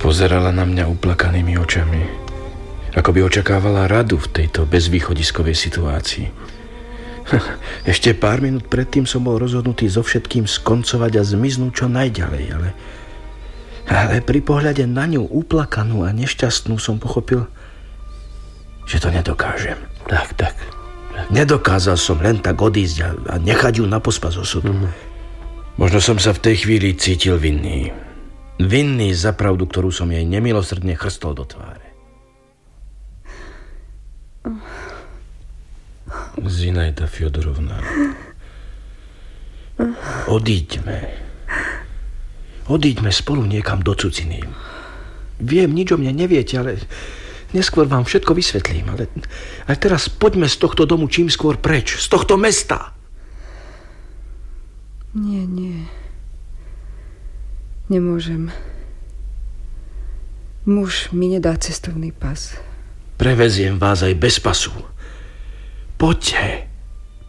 Pozerala na mňa uplakanými očami, ako by očakávala radu v tejto bezvýchodiskovej situácii. Ešte pár minút predtým som bol rozhodnutý so všetkým skoncovať a zmiznúť čo najďalej, ale pri pohľade na ňu uplakanú a nešťastnú som pochopil, že to nedokážem. Tak. Nedokázal som len tak odísť a nechať ju na pospas osudu. Možno som sa v tej chvíli cítil vinný. Vinný za pravdu, ktorú som jej nemilosrdne chrstol do tváre. Zinaida Fjodorovna, odíďme spolu niekam do cudziny. Viem, nič o mne neviete, ale neskôr vám všetko vysvetlím. Ale teraz poďme z tohto domu čím skôr preč, z tohto mesta. Nie. Nemôžem. Muž mi nedá cestovný pas. Preveziem vás aj bez pasu. Poďte.